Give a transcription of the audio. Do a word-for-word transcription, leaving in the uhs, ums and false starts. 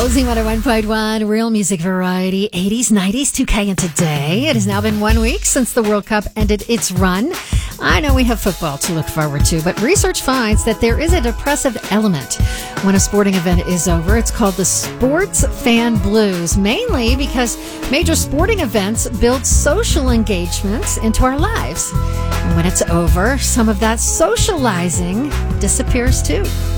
Z one oh one point one, real music variety, eighties, nineties, two K, and today. It has now been one week since the World Cup ended its run. I know we have football to look forward to, but research finds that there is a depressive element when a sporting event is over. It's called the sports fan blues, mainly because major sporting events build social engagements into our lives. And when it's over, some of that socializing disappears too.